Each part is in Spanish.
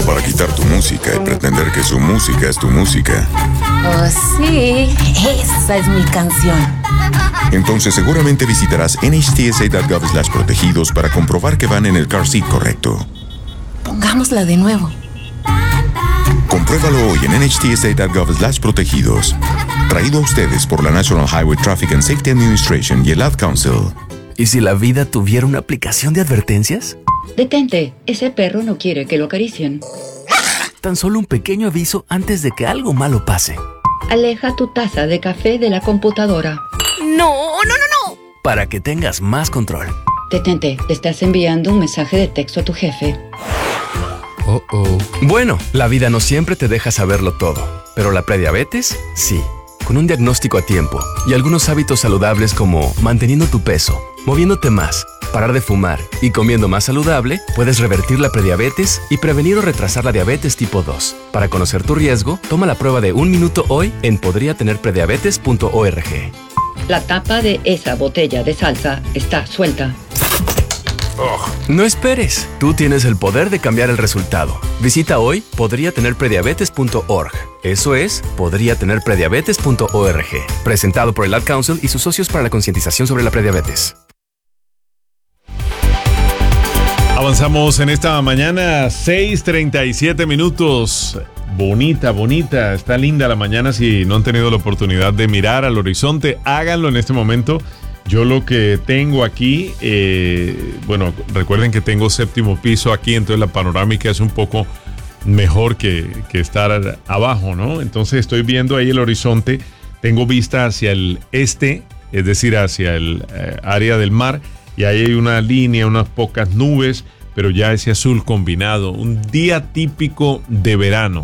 para quitar tu música y pretender que su música es tu música. Oh, sí, esa es mi canción. Entonces seguramente visitarás nhtsa.gov/protegidos para comprobar que van en el car seat correcto. Pongámosla de nuevo. Compruébalo hoy en nhtsa.gov/protegidos. Traído a ustedes por la National Highway Traffic and Safety Administration y el Ad Council. ¿Y si la vida tuviera una aplicación de advertencias? Detente, ese perro no quiere que lo acaricien. Tan solo un pequeño aviso antes de que algo malo pase. Aleja tu taza de café de la computadora. No. Para que tengas más control. Detente, te estás enviando un mensaje de texto a tu jefe. Bueno, la vida no siempre te deja saberlo todo, pero la prediabetes, sí. Con un diagnóstico a tiempo y algunos hábitos saludables como manteniendo tu peso, moviéndote más, parar de fumar y comiendo más saludable, puedes revertir la prediabetes y prevenir o retrasar la diabetes tipo 2. Para conocer tu riesgo, toma la prueba de 1 minuto hoy en podriatenerprediabetes.org. La tapa de esa botella de salsa está suelta. No esperes, tú tienes el poder de cambiar el resultado. Visita hoy podriatenerprediabetes.org. Eso es, podriatenerprediabetes.org. Presentado por el Ad Council y sus socios para la concientización sobre la prediabetes. Avanzamos en esta mañana, 6:37 minutos. Bonita, está linda la mañana. Si no han tenido la oportunidad de mirar al horizonte, háganlo en este momento. Yo lo que tengo aquí, recuerden que tengo 7º piso aquí, entonces la panorámica es un poco mejor que estar abajo, ¿no? Entonces estoy viendo ahí el horizonte, tengo vista hacia el este, es decir, hacia el área del mar, y ahí hay una línea, unas pocas nubes, pero ya ese azul combinado, un día típico de verano,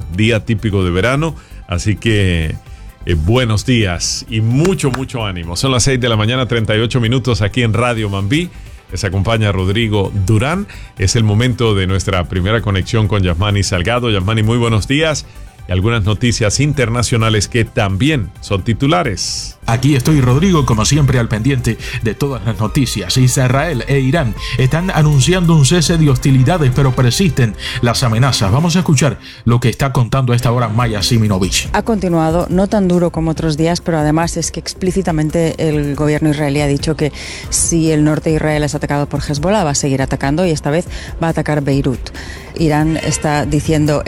así que buenos días y mucho ánimo. Son las 6 de la mañana, 38 minutos aquí en Radio Mambí. Les acompaña Rodrigo Durán. Es el momento de nuestra primera conexión con Yasmani Salgado. Yasmani, muy buenos días. Y algunas noticias internacionales que también son titulares. Aquí estoy, Rodrigo, como siempre al pendiente de todas las noticias. Israel e Irán están anunciando un cese de hostilidades, pero persisten las amenazas. Vamos a escuchar lo que está contando a esta hora Maya Siminovich. Ha continuado, no tan duro como otros días, pero además es que explícitamente el gobierno israelí ha dicho que si el norte de Israel es atacado por Hezbollah, va a seguir atacando y esta vez va a atacar Beirut. Irán está diciendo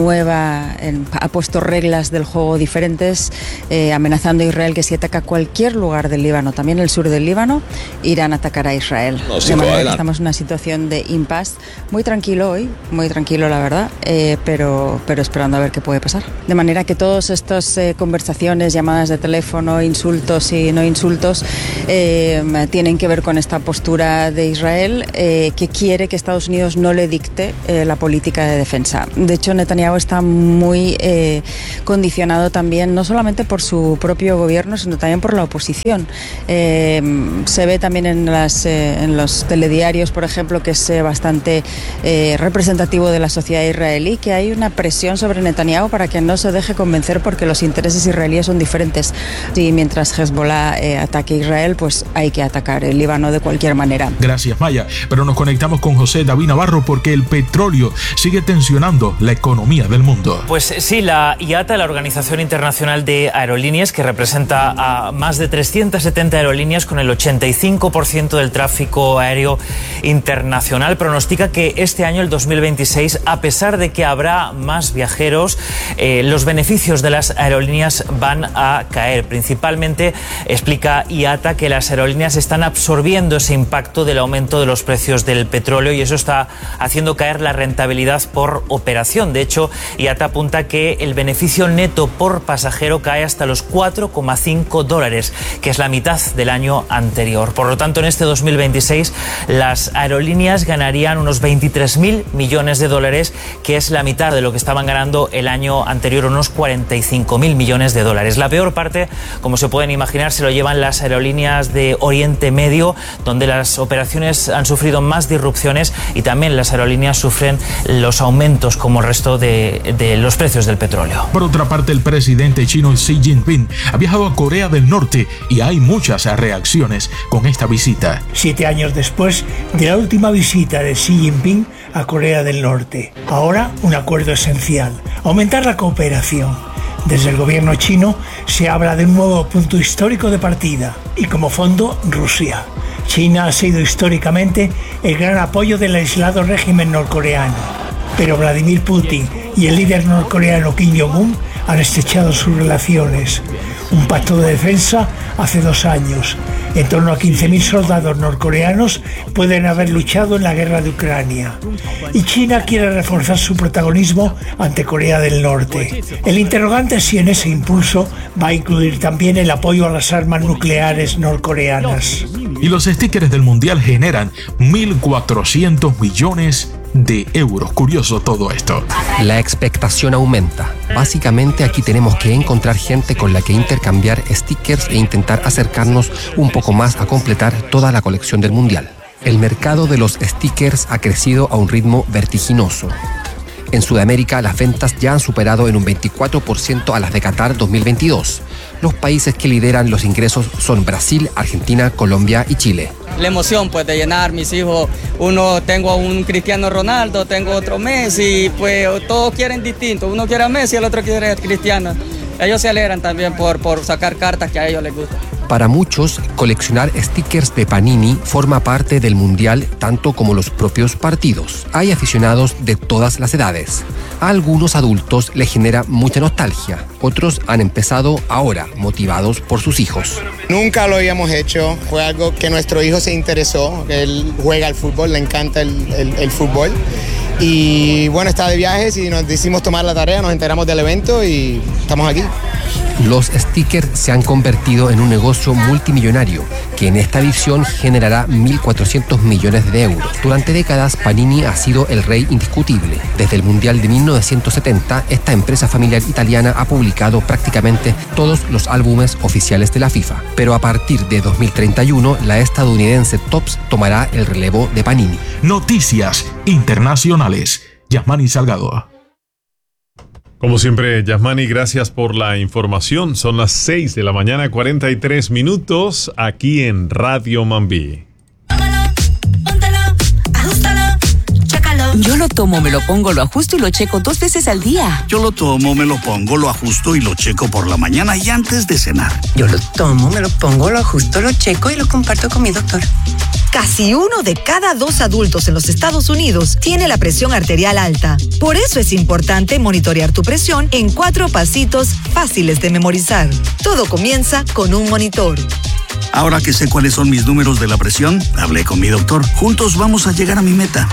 ha puesto reglas del juego diferentes, amenazando a Israel que si ataca cualquier lugar del Líbano, también el sur del Líbano, Irán atacará a Israel. De manera que estamos en una situación de impasse. Muy tranquilo hoy, muy tranquilo la verdad, pero esperando a ver qué puede pasar. De manera que todas estas conversaciones, llamadas de teléfono, insultos y no insultos, tienen que ver con esta postura de Israel que quiere que Estados Unidos no le dicte la política de defensa. De hecho, Netanyahu está muy condicionado también, no solamente por su propio gobierno, sino también por la oposición. Se ve también en los telediarios, por ejemplo, que es bastante representativo de la sociedad israelí, que hay una presión sobre Netanyahu para que no se deje convencer porque los intereses israelíes son diferentes. Y mientras Hezbollah ataque a Israel, pues hay que atacar el Líbano de cualquier manera. Gracias, Maya. Pero nos conectamos con José David Navarro porque el petróleo sigue tensionando la economía del mundo. Pues sí, la IATA, la Organización Internacional de Aerolíneas, que representa a más de 370 aerolíneas con el 85% del tráfico aéreo internacional, pronostica que este año, el 2026, a pesar de que habrá más viajeros, los beneficios de las aerolíneas van a caer. Principalmente, explica IATA, que las aerolíneas están absorbiendo ese impacto del aumento de los precios del petróleo y eso está haciendo caer la rentabilidad por operación. De hecho, IATA apunta que el beneficio neto por pasajero cae hasta los $4,5, que es la mitad del año anterior. Por lo tanto, en este 2026 las aerolíneas ganarían unos $23.000 millones, que es la mitad de lo que estaban ganando el año anterior, unos $45.000 millones. La peor parte, como se pueden imaginar, se lo llevan las aerolíneas de Oriente Medio, donde las operaciones han sufrido más disrupciones y también las aerolíneas sufren los aumentos como el resto de los precios del petróleo. Por otra parte, el presidente chino Xi Jinping ha viajado a Corea del Norte y hay muchas reacciones con esta visita. 7 años después de la última visita de Xi Jinping a Corea del Norte. Ahora, un acuerdo esencial: aumentar la cooperación. Desde el gobierno chino se habla de un nuevo punto histórico de partida y como fondo, Rusia. China ha sido históricamente el gran apoyo del aislado régimen norcoreano, pero Vladimir Putin y el líder norcoreano Kim Jong-un han estrechado sus relaciones. Un pacto de defensa hace 2 años. En torno a 15.000 soldados norcoreanos pueden haber luchado en la guerra de Ucrania. Y China quiere reforzar su protagonismo ante Corea del Norte. El interrogante es si en ese impulso va a incluir también el apoyo a las armas nucleares norcoreanas. Y los stickers del Mundial generan 1.400 millones de euros. Curioso todo esto. La expectación aumenta. Básicamente aquí tenemos que encontrar gente con la que intercambiar stickers e intentar acercarnos un poco más a completar toda la colección del Mundial. El mercado de los stickers ha crecido a un ritmo vertiginoso. En Sudamérica, las ventas ya han superado en un 24% a las de Qatar 2022. Los países que lideran los ingresos son Brasil, Argentina, Colombia y Chile. La emoción pues de llenar mis hijos, tengo a un Cristiano Ronaldo, tengo otro Messi, pues todos quieren distinto, uno quiere a Messi, el otro quiere a Cristiano. Ellos se alegran también por sacar cartas que a ellos les gustan. Para muchos, coleccionar stickers de Panini forma parte del Mundial tanto como los propios partidos. Hay aficionados de todas las edades. A algunos adultos les genera mucha nostalgia. Otros han empezado ahora, motivados por sus hijos. Nunca lo habíamos hecho. Fue algo que nuestro hijo se interesó. Él juega al fútbol, le encanta el fútbol. Y bueno, está de viajes y nos decidimos tomar la tarea, nos enteramos del evento y estamos aquí. Los stickers se han convertido en un negocio multimillonario que en esta edición generará 1.400 millones de euros. Durante décadas, Panini ha sido el rey indiscutible. Desde el Mundial de 1970, esta empresa familiar italiana ha publicado prácticamente todos los álbumes oficiales de la FIFA. Pero a partir de 2031, la estadounidense Topps tomará el relevo de Panini. Noticias internacionales. Yasmani Salgado. Como siempre, Yasmani, gracias por la información. Son las 6 de la mañana, 43 minutos, aquí en Radio Mambí. Yo lo tomo, me lo pongo, lo ajusto y lo checo 2 veces al día. Yo lo tomo, me lo pongo, lo ajusto y lo checo por la mañana y antes de cenar. Yo lo tomo, me lo pongo, lo ajusto, lo checo y lo comparto con mi doctor. Casi 1 de cada 2 adultos en los Estados Unidos tiene la presión arterial alta. Por eso es importante monitorear tu presión en 4 pasitos fáciles de memorizar. Todo comienza con un monitor. Ahora que sé cuáles son mis números de la presión, hablé con mi doctor. Juntos vamos a llegar a mi meta.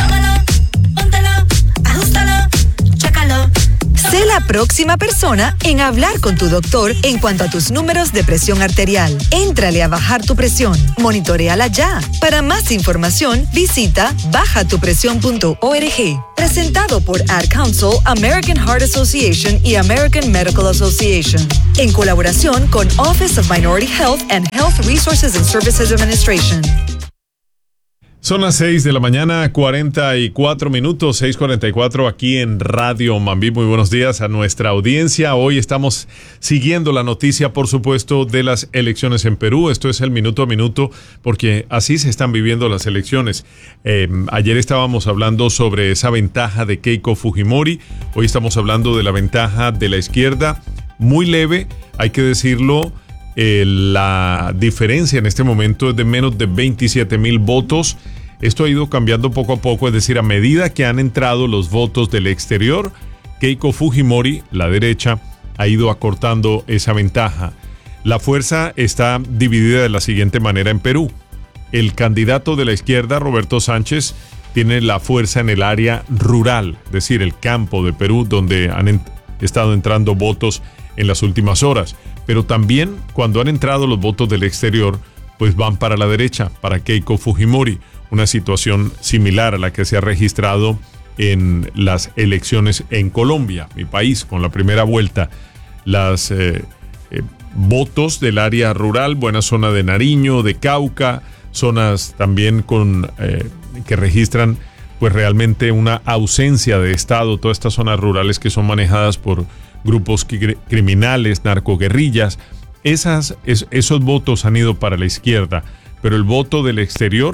Sé la próxima persona en hablar con tu doctor en cuanto a tus números de presión arterial. Éntrale a bajar tu presión. Monitoréala ya. Para más información, visita bajatupresión.org. Presentado por Ad Council, American Heart Association y American Medical Association. En colaboración con Office of Minority Health and Health Resources and Services Administration. Son las 6 de la mañana, 44 minutos, 6:44 aquí en Radio Mambí. Muy buenos días a nuestra audiencia. Hoy estamos siguiendo la noticia, por supuesto, de las elecciones en Perú. Esto es el minuto a minuto, porque así se están viviendo las elecciones. Ayer estábamos hablando sobre esa ventaja de Keiko Fujimori. Hoy estamos hablando de la ventaja de la izquierda, muy leve, hay que decirlo. La diferencia en este momento es de menos de 27,000 votos. Esto ha ido cambiando poco a poco, es decir, a medida que han entrado los votos del exterior, Keiko Fujimori, la derecha, ha ido acortando esa ventaja. La fuerza está dividida de la siguiente manera en Perú. El candidato de la izquierda, Roberto Sánchez, tiene la fuerza en el área rural, es decir, el campo de Perú, donde han estado entrando votos en las últimas horas. Pero también cuando han entrado los votos del exterior, pues van para la derecha, para Keiko Fujimori. Una situación similar a la que se ha registrado en las elecciones en Colombia, mi país, con la primera vuelta. Las votos del área rural, buena zona de Nariño, de Cauca, zonas también con que registran pues realmente una ausencia de Estado, todas estas zonas rurales que son manejadas por grupos criminales, narcoguerrillas. Esos votos han ido para la izquierda, pero el voto del exterior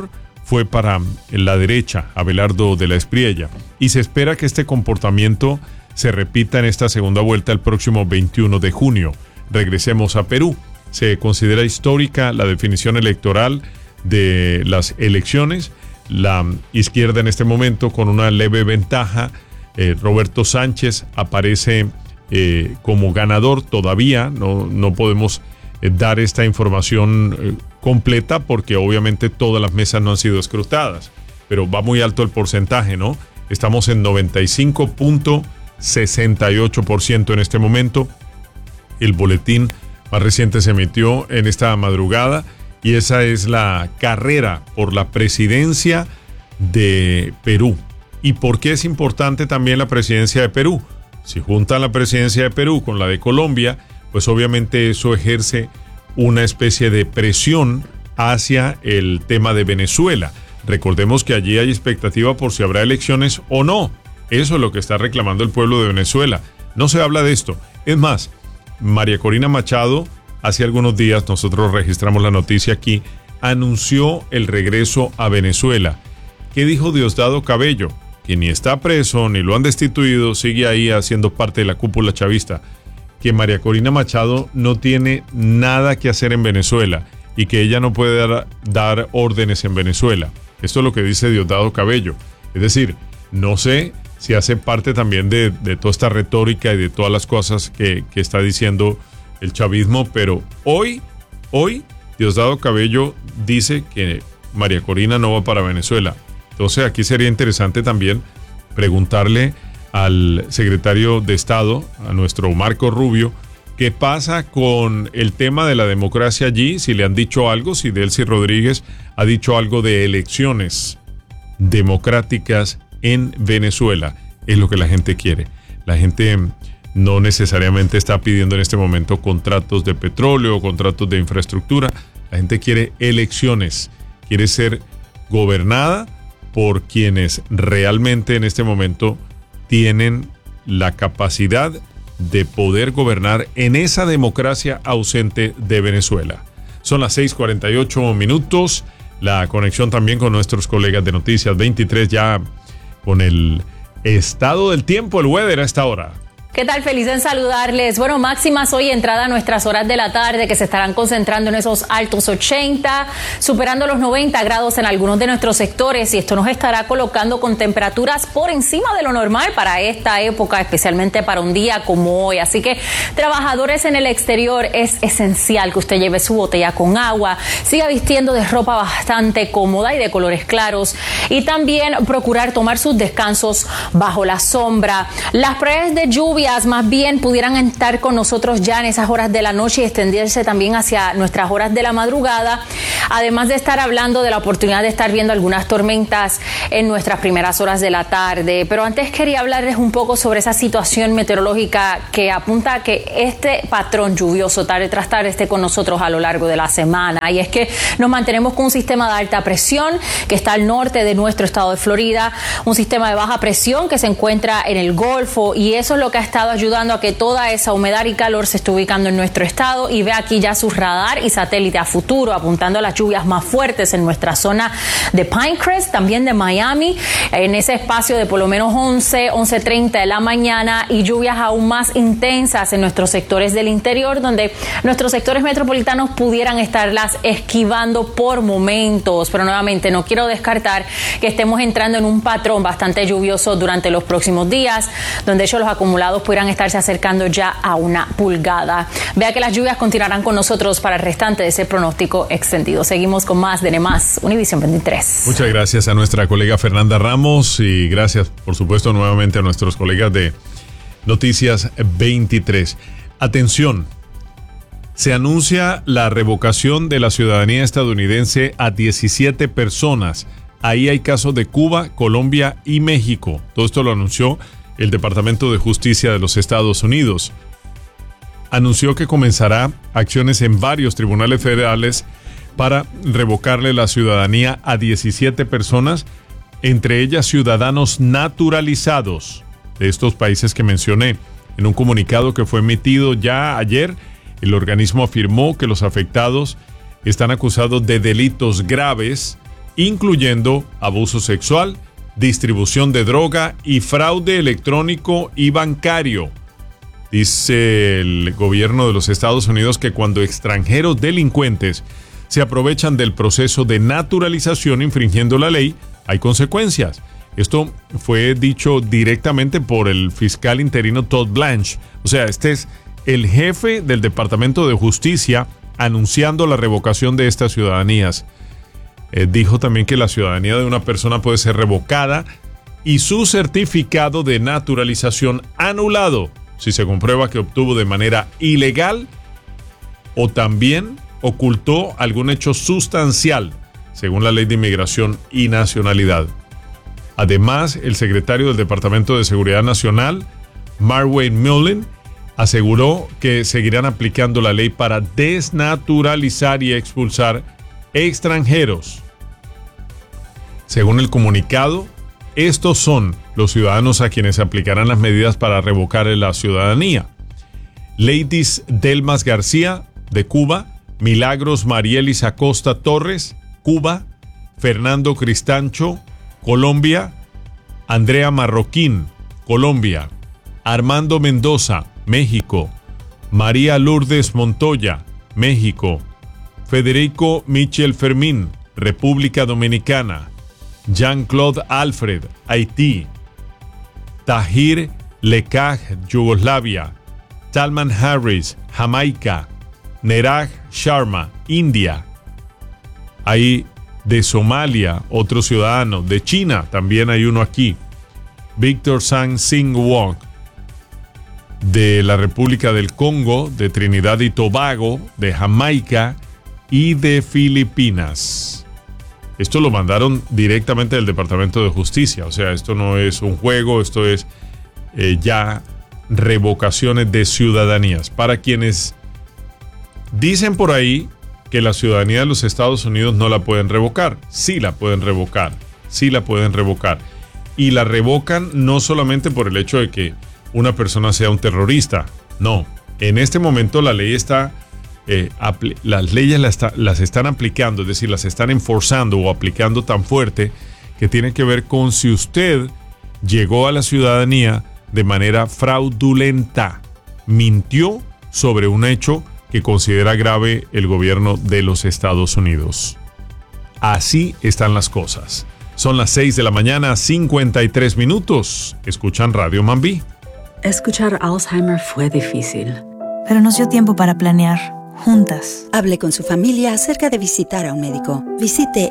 fue para la derecha, Abelardo de la Espriella, y se espera que este comportamiento se repita en esta segunda vuelta el próximo 21 de junio. Regresemos a Perú. Se considera histórica la definición electoral de las elecciones. La izquierda en este momento con una leve ventaja. Roberto Sánchez aparece como ganador todavía. No podemos dar esta información completa porque obviamente todas las mesas no han sido escrutadas, pero va muy alto el porcentaje, ¿no? Estamos en 95.68% en este momento. El boletín más reciente se emitió en esta madrugada y esa es la carrera por la presidencia de Perú. ¿Y por qué es importante también la presidencia de Perú? Si juntan la presidencia de Perú con la de Colombia, pues obviamente eso ejerce una especie de presión hacia el tema de Venezuela. Recordemos que allí hay expectativa por si habrá elecciones o no. Eso es lo que está reclamando el pueblo de Venezuela. No se habla de esto. Es más, María Corina Machado, hace algunos días, nosotros registramos la noticia aquí, anunció el regreso a Venezuela. ¿Qué dijo Diosdado Cabello? Que ni está preso, ni lo han destituido, sigue ahí haciendo parte de la cúpula chavista. Que María Corina Machado no tiene nada que hacer en Venezuela y que ella no puede dar órdenes en Venezuela. Esto es lo que dice Diosdado Cabello. Es decir, no sé si hace parte también de toda esta retórica y de todas las cosas que está diciendo el chavismo, pero hoy Diosdado Cabello dice que María Corina no va para Venezuela. Entonces aquí sería interesante también preguntarle al secretario de Estado, a nuestro Marco Rubio, qué pasa con el tema de la democracia allí, si le han dicho algo, si Delcy Rodríguez ha dicho algo de elecciones democráticas en Venezuela. Es lo que la gente quiere. La gente no necesariamente está pidiendo en este momento contratos de petróleo o contratos de infraestructura. La gente quiere elecciones, quiere ser gobernada por quienes realmente en este momento tienen la capacidad de poder gobernar en esa democracia ausente de Venezuela. Son las 6:48 minutos. La conexión también con nuestros colegas de Noticias 23 ya con el estado del tiempo, el weather a esta hora. ¿Qué tal? Feliz en saludarles. Bueno, máximas hoy entrada a nuestras horas de la tarde que se estarán concentrando en esos altos 80, superando los 90 grados en algunos de nuestros sectores, y esto nos estará colocando con temperaturas por encima de lo normal para esta época, especialmente para un día como hoy. Así que, trabajadores en el exterior, es esencial que usted lleve su botella con agua, siga vistiendo de ropa bastante cómoda y de colores claros, y también procurar tomar sus descansos bajo la sombra. Las probabilidades de lluvia más bien pudieran estar con nosotros ya en esas horas de la noche y extenderse también hacia nuestras horas de la madrugada, además de estar hablando de la oportunidad de estar viendo algunas tormentas en nuestras primeras horas de la tarde. Pero antes quería hablarles un poco sobre esa situación meteorológica que apunta a que este patrón lluvioso tarde tras tarde esté con nosotros a lo largo de la semana, y es que nos mantenemos con un sistema de alta presión que está al norte de nuestro estado de Florida, un sistema de baja presión que se encuentra en el Golfo, y eso es lo que ha estado ayudando a que toda esa humedad y calor se esté ubicando en nuestro estado. Y ve aquí ya su radar y satélite a futuro apuntando a las lluvias más fuertes en nuestra zona de Pinecrest, también de Miami, en ese espacio de por lo menos 11:30 de la mañana, y lluvias aún más intensas en nuestros sectores del interior, donde nuestros sectores metropolitanos pudieran estarlas esquivando por momentos. Pero nuevamente no quiero descartar que estemos entrando en un patrón bastante lluvioso durante los próximos días, donde ellos los acumulados pudieran estarse acercando ya a 1 pulgada. Vea que las lluvias continuarán con nosotros para el restante de ese pronóstico extendido. Seguimos con más de NEMAS, Univisión 23. Muchas gracias a nuestra colega Fernanda Ramos y gracias, por supuesto, nuevamente a nuestros colegas de Noticias 23. Atención, se anuncia la revocación de la ciudadanía estadounidense a 17 personas. Ahí hay casos de Cuba, Colombia y México. Todo esto lo anunció el Departamento de Justicia de los Estados Unidos. Anunció que comenzará acciones en varios tribunales federales para revocarle la ciudadanía a 17 personas, entre ellas ciudadanos naturalizados de estos países que mencioné. En un comunicado que fue emitido ya ayer, el organismo afirmó que los afectados están acusados de delitos graves incluyendo abuso sexual, distribución de droga y fraude electrónico y bancario. Dice el gobierno de los Estados Unidos que cuando extranjeros delincuentes se aprovechan del proceso de naturalización infringiendo la ley, hay consecuencias. Esto fue dicho directamente por el fiscal interino Todd Blanche. O sea, este es el jefe del Departamento de Justicia anunciando la revocación de estas ciudadanías. Dijo también que la ciudadanía de una persona puede ser revocada y su certificado de naturalización anulado si se comprueba que obtuvo de manera ilegal o también ocultó algún hecho sustancial, según la Ley de Inmigración y Nacionalidad. Además, el secretario del Departamento de Seguridad Nacional, Marwayne Mullin, aseguró que seguirán aplicando la ley para desnaturalizar y expulsar extranjeros. Según el comunicado, estos son los ciudadanos a quienes se aplicarán las medidas para revocar la ciudadanía. Ladies Delmas García, de Cuba; Milagros Marielis Acosta Torres, Cuba; Fernando Cristancho, Colombia; Andrea Marroquín, Colombia; Armando Mendoza, México; María Lourdes Montoya, México; Federico Michel Fermín, República Dominicana; Jean-Claude Alfred, Haití; Tahir Lekaj, Yugoslavia; Talman Harris, Jamaica; Neraj Sharma, India. Hay de Somalia otro ciudadano, de China también hay uno aquí, Víctor Sang Sing Wong, de la República del Congo, de Trinidad y Tobago, de Jamaica y de Filipinas. Esto lo mandaron directamente del Departamento de Justicia, o sea, esto no es un juego, esto es ya revocaciones de ciudadanías. Para quienes dicen por ahí que la ciudadanía de los Estados Unidos no la pueden revocar, sí la pueden revocar, sí la pueden revocar. Y la revocan no solamente por el hecho de que una persona sea un terrorista, no. En este momento la ley está... las leyes las están aplicando, es decir, las están enforzando o aplicando tan fuerte que tiene que ver con si usted llegó a la ciudadanía de manera fraudulenta, mintió sobre un hecho que considera grave el gobierno de los Estados Unidos. Así están las cosas. Son las 6 de la mañana, 53 minutos. Escuchan Radio Mambí. Escuchar Alzheimer fue difícil, pero nos dio tiempo para planear. Juntas. Hable con su familia acerca de visitar a un médico. Visite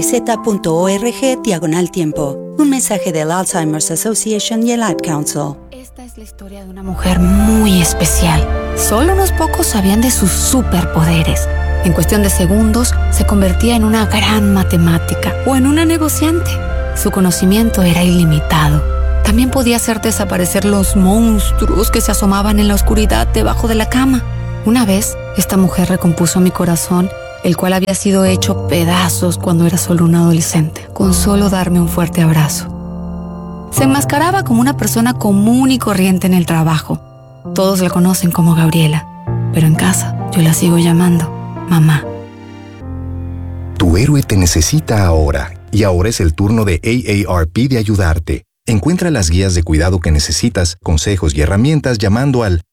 alz.org/tiempo. Un mensaje del Alzheimer's Association y el Ad Council. Esta es la historia de una mujer muy especial. Solo unos pocos sabían de sus superpoderes. En cuestión de segundos, se convertía en una gran matemática o en una negociante. Su conocimiento era ilimitado. También podía hacer desaparecer los monstruos que se asomaban en la oscuridad debajo de la cama. Una vez, esta mujer recompuso mi corazón, el cual había sido hecho pedazos cuando era solo un adolescente, con solo darme un fuerte abrazo. Se enmascaraba como una persona común y corriente en el trabajo. Todos la conocen como Gabriela, pero en casa yo la sigo llamando mamá. Tu héroe te necesita ahora, y ahora es el turno de AARP de ayudarte. Encuentra las guías de cuidado que necesitas, consejos y herramientas llamando al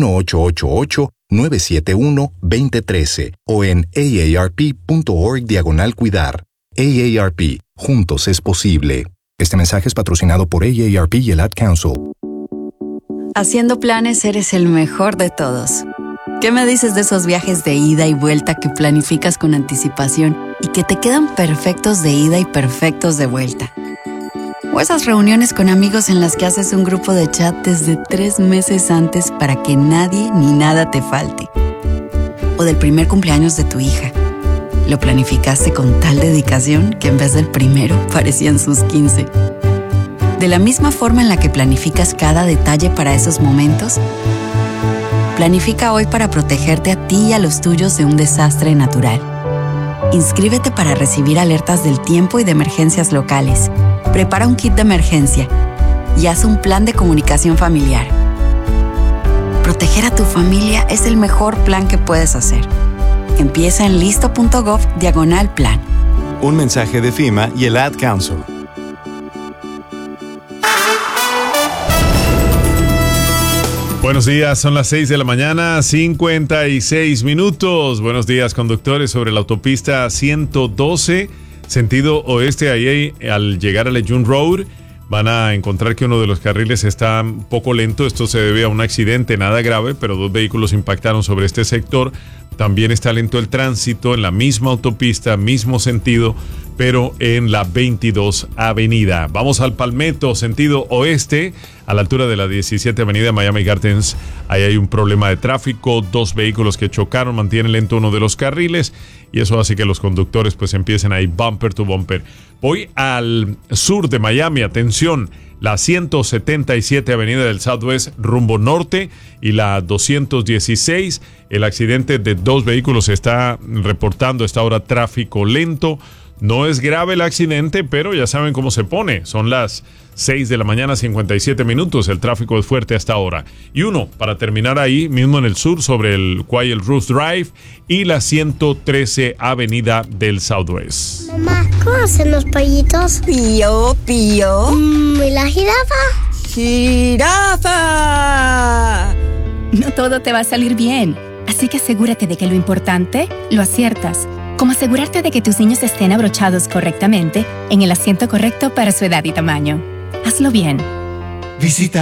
1-888-971-2013 o en aarp.org/cuidar. AARP, juntos es posible. Este mensaje es patrocinado por AARP y el Ad Council. Haciendo planes eres el mejor de todos. ¿Qué me dices de esos viajes de ida y vuelta que planificas con anticipación y que te quedan perfectos de ida y perfectos de vuelta? O esas reuniones con amigos en las que haces un grupo de chat desde 3 meses antes para que nadie ni nada te falte. O del primer cumpleaños de tu hija. Lo planificaste con tal dedicación que en vez del primero parecían sus 15. De la misma forma en la que planificas cada detalle para esos momentos, planifica hoy para protegerte a ti y a los tuyos de un desastre natural. Inscríbete para recibir alertas del tiempo y de emergencias locales. Prepara un kit de emergencia y haz un plan de comunicación familiar. Proteger a tu familia es el mejor plan que puedes hacer. Empieza en listo.gov/plan. Un mensaje de FEMA y el Ad Council. Buenos días, son las 6 de la mañana, 56 minutos. Buenos días, conductores, sobre la autopista 112, sentido oeste. Ahí al llegar a Lejeune Road van a encontrar que uno de los carriles está un poco lento. Esto se debe a un accidente, nada grave, pero 2 vehículos impactaron sobre este sector. También está lento el tránsito en la misma autopista, mismo sentido, pero en la 22 Avenida. Vamos al Palmetto, sentido oeste, a la altura de la 17 Avenida Miami Gardens. Ahí hay un problema de tráfico, 2 vehículos que chocaron, mantienen lento uno de los carriles y eso hace que los conductores pues empiecen ahí bumper to bumper. Voy al sur de Miami, atención, la 177 Avenida del Southwest rumbo norte y la 216. El accidente de 2 vehículos se está reportando a esta hora, tráfico lento. No es grave el accidente, pero ya saben cómo se pone. Son las 6 de la mañana, 57 minutos. El tráfico es fuerte hasta ahora. Y uno, para terminar ahí, mismo en el sur, sobre el Quiet Roof Drive y la 113 Avenida del Southwest. Mamá, ¿cómo hacen los pollitos? Pío, pío. ¿Y la jirafa? ¡Jirafa! No todo te va a salir bien. Así que asegúrate de que lo importante lo aciertas. Como asegurarte de que tus niños estén abrochados correctamente en el asiento correcto para su edad y tamaño. Hazlo bien. Visita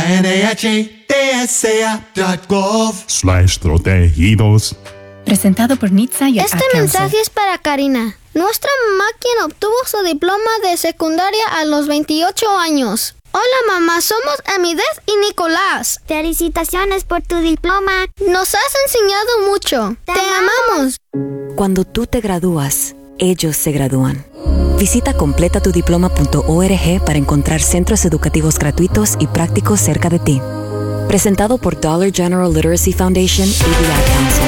NHTSA.gov/protegidos. Presentado por NHTSA y el Este mensaje es para Karina, nuestra mamá, quien obtuvo su diploma de secundaria a los 28 años. Hola mamá, somos Amidez y Nicolás. Felicitaciones por tu diploma. Nos has enseñado mucho. Te amamos. Cuando tú te gradúas, ellos se gradúan. Visita completatudiploma.org para encontrar centros educativos gratuitos y prácticos cerca de ti. Presentado por Dollar General Literacy Foundation y the Ad Council.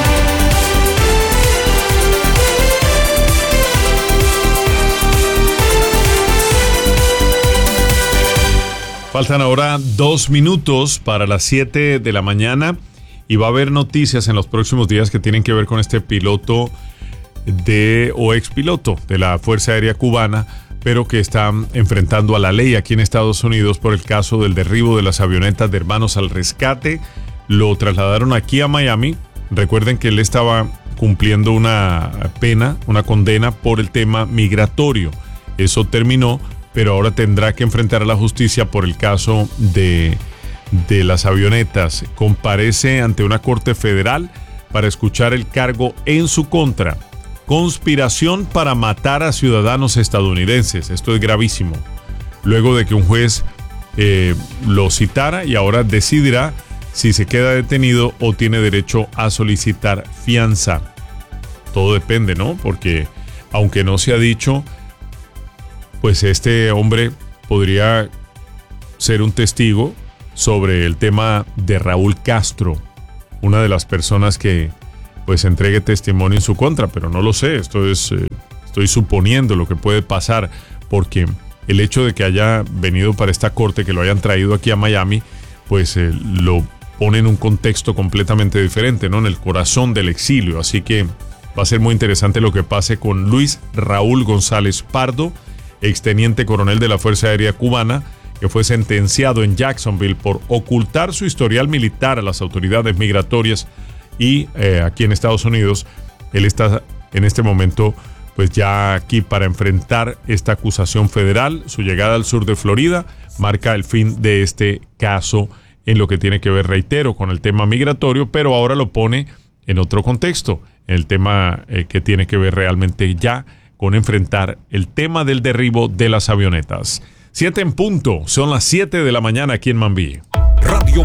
Faltan ahora 2 minutos para las 7 de la mañana y va a haber noticias en los próximos días que tienen que ver con este piloto o expiloto de la Fuerza Aérea Cubana, pero que está enfrentando a la ley aquí en Estados Unidos por el caso del derribo de las avionetas de Hermanos al Rescate. Lo trasladaron aquí a Miami. Recuerden que él estaba cumpliendo una pena, una condena por el tema migratorio. Eso terminó, pero ahora tendrá que enfrentar a la justicia por el caso de las avionetas. Comparece ante una corte federal para escuchar el cargo en su contra. Conspiración para matar a ciudadanos estadounidenses. Esto es gravísimo. Luego de que un juez lo citara y ahora decidirá si se queda detenido o tiene derecho a solicitar fianza. Todo depende, ¿no? Porque aunque no se ha dicho, pues este hombre podría ser un testigo sobre el tema de Raúl Castro, una de las personas que pues entregue testimonio en su contra, pero no lo sé. Estoy suponiendo lo que puede pasar, porque el hecho de que haya venido para esta corte, que lo hayan traído aquí a Miami, pues lo pone en un contexto completamente diferente, ¿no? En el corazón del exilio. Así que va a ser muy interesante lo que pase con Luis Raúl González Pardo, exteniente coronel de la Fuerza Aérea Cubana, que fue sentenciado en Jacksonville por ocultar su historial militar a las autoridades migratorias. Y aquí en Estados Unidos, él está en este momento pues ya aquí para enfrentar esta acusación federal. Su llegada al sur de Florida marca el fin de este caso en lo que tiene que ver, reitero, con el tema migratorio, pero ahora lo pone en otro contexto, en el tema que tiene que ver realmente ya con enfrentar el tema del derribo de las avionetas. 7 en punto, son las 7 de la mañana aquí en Mambí.